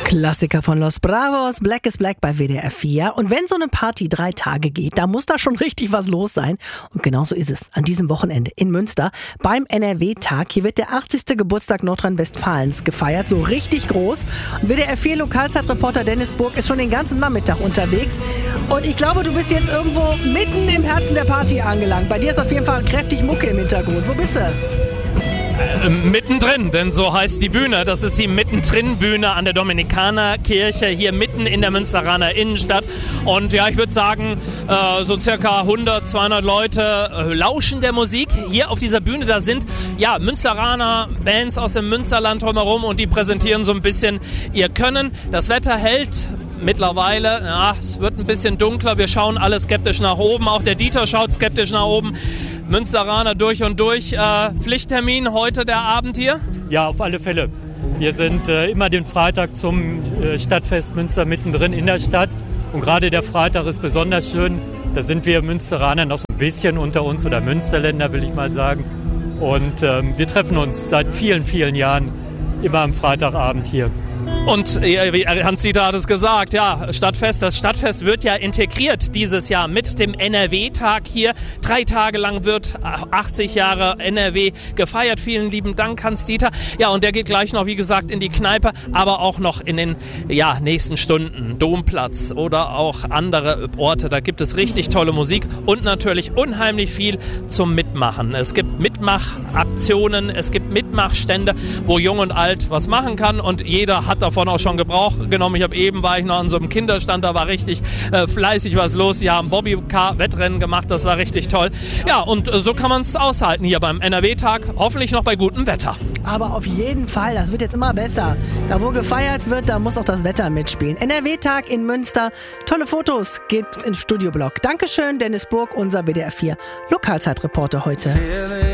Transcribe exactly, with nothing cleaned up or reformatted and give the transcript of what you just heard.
Klassiker von Los Bravos, Black is Black bei W D R vier. Und wenn so eine Party drei Tage geht, da muss da schon richtig was los sein. Und genauso ist es an diesem Wochenende in Münster beim N R W-Tag. Hier wird der achtzigste Geburtstag Nordrhein-Westfalens gefeiert, so richtig groß. Und W D R vier Lokalzeitreporter Dennis Burg ist schon den ganzen Nachmittag unterwegs. Und ich glaube, du bist jetzt irgendwo mitten im Herzen der Party angelangt. Bei dir ist auf jeden Fall kräftig Mucke im Hintergrund. Wo bist du? Äh, mittendrin, denn so heißt die Bühne. Das ist die Mittendrin-Bühne an der Dominikanerkirche, hier mitten in der Münsteraner Innenstadt. Und ja, ich würde sagen, äh, so circa hundert, zweihundert Leute äh, lauschen der Musik. Hier auf dieser Bühne, da sind ja Münsteraner Bands aus dem Münsterland drumherum und die präsentieren so ein bisschen ihr Können. Das Wetter hält mittlerweile, ja, es wird ein bisschen dunkler. Wir schauen alle skeptisch nach oben. Auch der Dieter schaut skeptisch nach oben. Münsteraner durch und durch. Äh, Pflichttermin heute der Abend hier? Ja, auf alle Fälle. Wir sind äh, immer den Freitag zum äh, Stadtfest Münster mittendrin in der Stadt. Und gerade der Freitag ist besonders schön. Da sind wir Münsteraner noch so ein bisschen unter uns oder Münsterländer, will ich mal sagen. Und ähm, wir treffen uns seit vielen, vielen Jahren immer am Freitagabend hier. Und wie Hans-Dieter hat es gesagt, ja, Stadtfest, das Stadtfest wird ja integriert dieses Jahr mit dem N R W-Tag hier. Drei Tage lang wird achtzig Jahre N R W gefeiert. Vielen lieben Dank, Hans-Dieter. Ja, und der geht gleich noch, wie gesagt, in die Kneipe, aber auch noch in den ja, nächsten Stunden. Domplatz oder auch andere Orte. Da gibt es richtig tolle Musik und natürlich unheimlich viel zum Mitmachen. Es gibt Mitmachaktionen, es gibt Mitmachstände, wo Jung und Alt was machen kann und jeder hat davon auch schon Gebrauch genommen. Ich habe eben, war ich noch an so einem Kinderstand, da war richtig äh, fleißig was los. Die haben Bobbycar-Wettrennen gemacht, das war richtig toll. Ja, und äh, so kann man es aushalten hier beim N R W-Tag, hoffentlich noch bei gutem Wetter. Aber auf jeden Fall, das wird jetzt immer besser. Da wo gefeiert wird, da muss auch das Wetter mitspielen. N R W-Tag in Münster, tolle Fotos gibt's im Studioblock. Dankeschön, Dennis Burg, unser W D R vier Lokalzeitreporter heute.